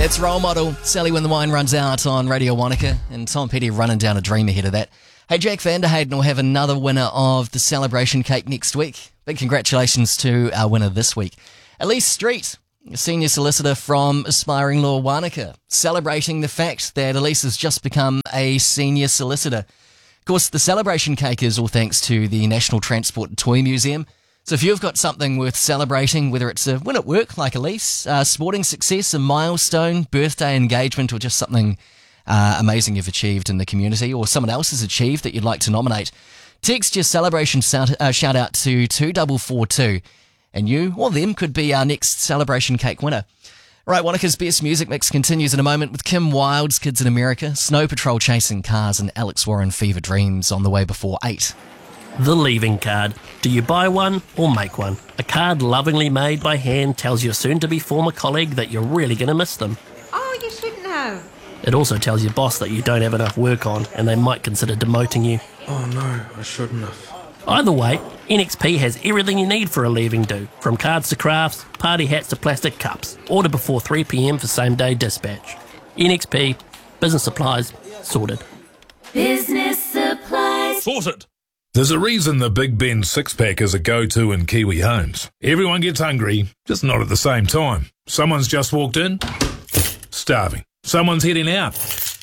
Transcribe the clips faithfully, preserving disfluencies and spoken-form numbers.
It's Role Model, Sally When the Wine Runs Out on Radio Wanaka, and Tom Petty running down a dream ahead of that. Hey, Jack Vanderhayden will have another winner of the celebration cake next week. Big congratulations to our winner this week. Elise Street, a senior solicitor from Aspiring Law Wanaka, celebrating the fact that Elise has just become a senior solicitor. Of course, the celebration cake is all thanks to the National Transport and Toy Museum. So if you've got something worth celebrating, whether it's a win at work like Elise, uh, sporting success, a milestone, birthday, engagement, or just something uh, amazing you've achieved in the community, or someone else has achieved that you'd like to nominate, text your celebration shout, uh, shout out to two four four two, and you or them could be our next celebration cake winner. Right, Wanaka's Best Music Mix continues in a moment with Kim Wilde's Kids in America, Snow Patrol Chasing Cars, and Alex Warren Fever Dreams on the way before eight. The leaving card. Do you buy one or make one? A card lovingly made by hand tells your soon-to-be former colleague that you're really going to miss them. Oh, you shouldn't have. It also tells your boss that you don't have enough work on and they might consider demoting you. Oh no, I shouldn't have. Either way, N X P has everything you need for a leaving do, from cards to crafts, party hats to plastic cups. Order before three p m for same-day dispatch. N X P, business supplies, sorted. Business supplies. Sorted. There's a reason the Big Ben six-pack is a go-to in Kiwi homes. Everyone gets hungry, just not at the same time. Someone's just walked in, starving. Someone's heading out,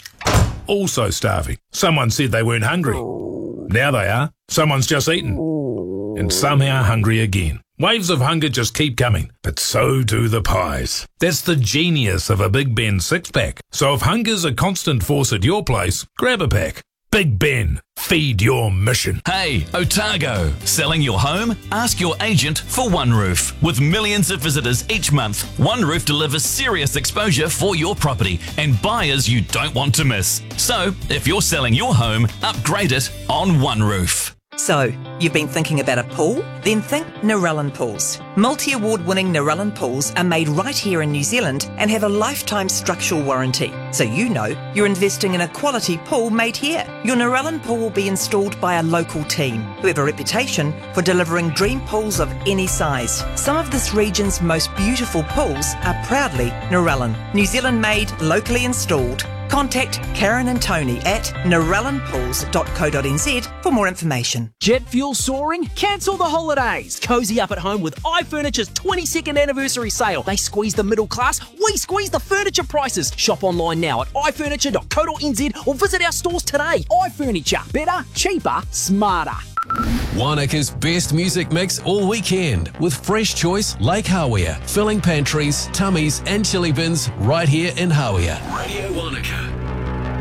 also starving. Someone said they weren't hungry. Now they are. Someone's just eaten, and somehow hungry again. Waves of hunger just keep coming, but so do the pies. That's the genius of a Big Ben six-pack. So if hunger's a constant force at your place, grab a pack. Big Ben, feed your mission. Hey, Otago, selling your home? Ask your agent for One Roof. With millions of visitors each month, One Roof delivers serious exposure for your property and buyers you don't want to miss. So, if you're selling your home, upgrade it on One Roof. So, you've been thinking about a pool? Then think Narellan Pools. Multi-award winning Narellan Pools are made right here in New Zealand and have a lifetime structural warranty. So you know you're investing in a quality pool made here. Your Narellan pool will be installed by a local team who have a reputation for delivering dream pools of any size. Some of this region's most beautiful pools are proudly Narellan. New Zealand made, locally installed. Contact Karen and Tony at narellan pools dot co dot n z for more information. Jet fuel soaring? Cancel the holidays. Cozy up at home with iFurniture's twenty-second anniversary sale. They squeeze the middle class, we squeeze the furniture prices. Shop online now at i furniture dot co dot n z or visit our stores today. iFurniture. Better, cheaper, smarter. Wanaka's Best Music Mix all weekend with Fresh Choice Lake Hawea, filling pantries, tummies and chili bins right here in Hawea. Radio Wanaka.